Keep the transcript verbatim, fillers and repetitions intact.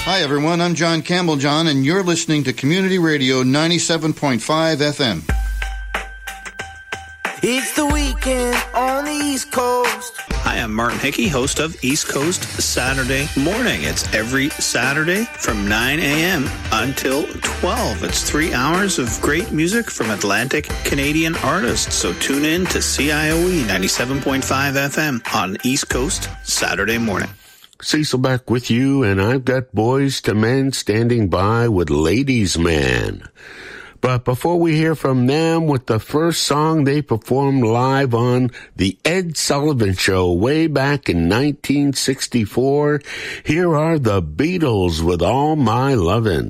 Hi, everyone. I'm John Campbell John, and you're listening to Community Radio ninety-seven point five F M. It's the weekend on the East Coast. Hi, I'm Martin Hickey, host of East Coast Saturday Morning. It's every Saturday from nine a.m. until twelve. It's three hours of great music from Atlantic Canadian artists. So tune in to C I O E ninety-seven point five F M on East Coast Saturday Morning. Cecil back with you, and I've got Boys to Men standing by with Ladies Man. But before we hear from them with the first song they performed live on The Ed Sullivan Show way back in nineteen sixty-four, here are the Beatles with All My Lovin'.